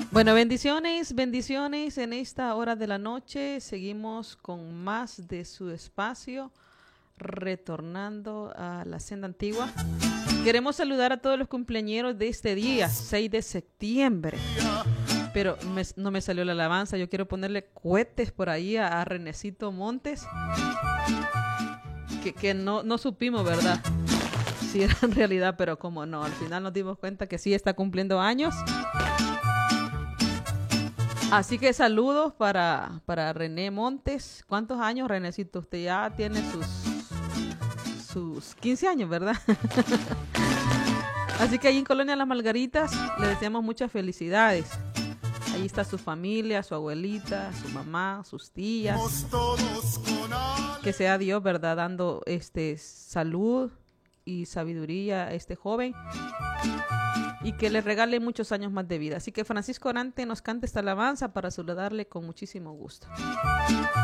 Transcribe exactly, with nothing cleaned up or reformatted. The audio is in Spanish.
Bueno, bendiciones, bendiciones en esta hora de la noche. Seguimos con más de su espacio, retornando a la senda antigua. Queremos saludar a todos los cumpleañeros de este día, seis de septiembre. Pero me, no me salió la alabanza. Yo quiero ponerle cohetes por ahí a, a Renecito Montes. Que, que no, no supimos, ¿verdad? Si era en realidad, pero como no. Al final nos dimos cuenta que sí está cumpliendo años. Así que saludos para, para René Montes. ¿Cuántos años, Renecito? Usted ya tiene sus, sus quince años, ¿verdad? Así que ahí en Colonia Las Margaritas le deseamos muchas felicidades. Ahí está su familia, su abuelita, su mamá, sus tías. Que sea Dios, ¿verdad? Dando este, salud y sabiduría a este joven. Y que le regale muchos años más de vida. Así que Francisco Orante nos canta esta alabanza para saludarle con muchísimo gusto.